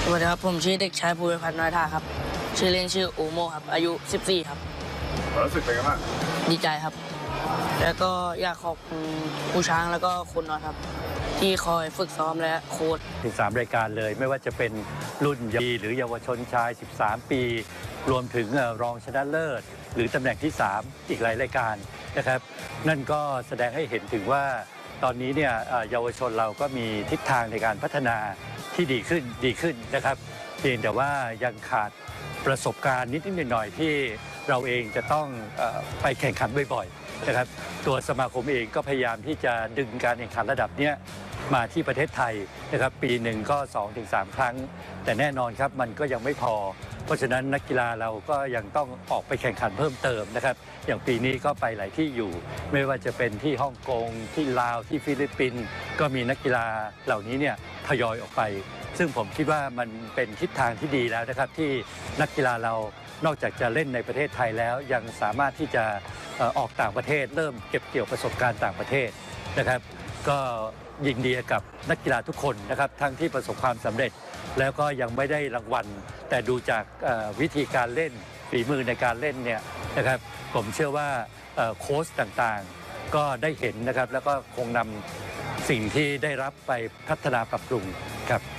สวัสดีครับผมชื่อเด็กชายภูมิพัฒน์น้อยท่าครับชื่อเล่นชื่อโอโมครับอายุ14ครับรู้สึกเป็นไงบ้างดีใจครับแล้วก็อยากขอบคุณครูช้างแล้วก็คุณน็อตครับที่คอยฝึกซ้อมและโค้ช 13 รายการเลยไม่ว่าจะเป็นรุ่นเยาวชนหรือเยาวชนชาย13 ปีรวมถึงรองชนะเลิศหรือตำแหน่งที่3อีกหลายรายการนะครับนั่นก็แสดงให้เห็นถึงว่าตอนนี้เนี่ยเยาวชนเราก็มีทิศทางในการพัฒนาที่ดีขึ้นนะครับเพียงแต่ว่ายังขาดประสบการณ์นิดหน่อยที่เราเองจะต้องไปแข่งขันบ่อยๆนะครับตัวสมาคมเองก็พยายามที่จะดึงการแข่งขันระดับเนี้ยมาที่ประเทศไทยนะครับปีหนึ่งก็ 2-3 ครั้งแต่แน่นอนครับมันก็ยังไม่พอเพราะฉะนั้นนักกีฬาเราก็ยังต้องออกไปแข่งขันเพิ่มเติมนะครับอย่างปีนี้ก็ไปหลายที่อยู่ไม่ว่าจะเป็นที่ฮ่องกงที่ลาวที่ฟิลิปปินส์ก็มีนักกีฬาเหล่านี้เนี่ยทยอยออกไปซึ่งผมคิดว่ามันเป็นทิศทางที่ดีแล้วนะครับที่นักกีฬาเรานอกจากจะเล่นในประเทศไทยแล้วยังสามารถที่จะออกต่างประเทศเริ่มเก็บเกี่ยวประสบการณ์ต่างประเทศนะครับก็ยินดีกับนักกีฬาทุกคนนะครับทั้งที่ประสบความสำเร็จแล้วก็ยังไม่ได้รางวัลแต่ดูจากวิธีการเล่นฝีมือในการเล่นเนี่ยนะครับผมเชื่อว่าโค้ชต่างๆก็ได้เห็นนะครับแล้วก็คงนำสิ่งที่ได้รับไปพัฒนาปรับปรุงครับ